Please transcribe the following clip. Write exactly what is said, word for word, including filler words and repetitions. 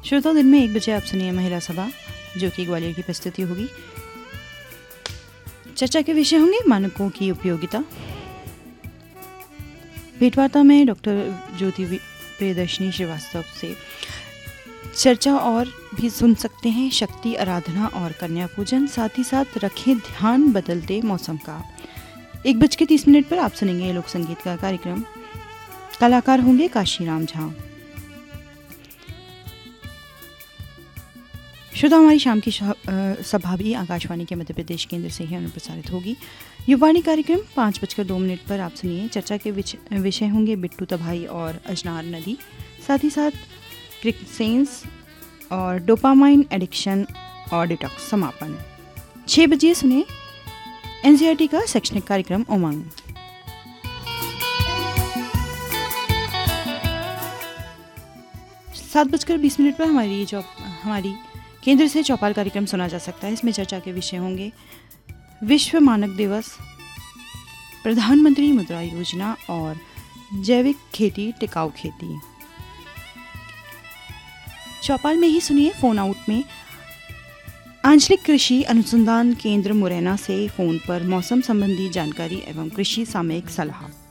श्रोता, दिन में एक बजे आप सुनिए महिला सभा, जो कि ग्वालियर की प्रस्तुति होगी। चर्चा के विषय होंगे मानकों की उपयोगिता। भेंटवार्ता में डॉक्टर ज्योति प्रियदर्शनी श्रीवास्तव से चर्चा और भी सुन सकते हैं शक्ति आराधना और कन्या पूजन। साथ ही साथ रखें ध्यान बदलते मौसम का। एक बज के तीस मिनट पर आप सुनेंगे लोक संगीत का कार्यक्रम। कलाकार होंगे काशीराम झा। श्रोता, हमारी शाम की सभा भी आकाशवाणी के मध्य प्रदेश केंद्र से ही अनुप्रसारित होगी। युवाणी कार्यक्रम पाँच बजकर दो मिनट पर आप सुनिए। चर्चा के विषय होंगे बिट्टू तबाही और अजनार नदी। साथ ही साथ क्रिकसेंस और डोपामाइन एडिक्शन और डिटॉक्स समापन। छः बजे सुनिए एनसीईआरटी का शैक्षणिक कार्यक्रम उमंग। सात बजकर बीस मिनट पर हमारी जो हमारी केंद्र से चौपाल कार्यक्रम सुना जा सकता है। इसमें चर्चा के विषय होंगे विश्व मानक दिवस, प्रधानमंत्री मुद्रा योजना और जैविक खेती टिकाऊ खेती। चौपाल में ही सुनिए फोन आउट में आंचलिक कृषि अनुसंधान केंद्र मुरैना से फोन पर मौसम संबंधी जानकारी एवं कृषि सामयिक सलाह।